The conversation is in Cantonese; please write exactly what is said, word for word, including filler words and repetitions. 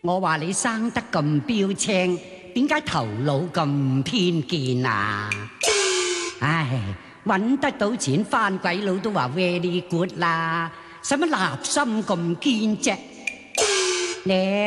我話你生得咁標青，點解頭腦咁偏見啊？唉，搵得到錢翻鬼佬都話 very good 啦，使乜立心咁堅啫？你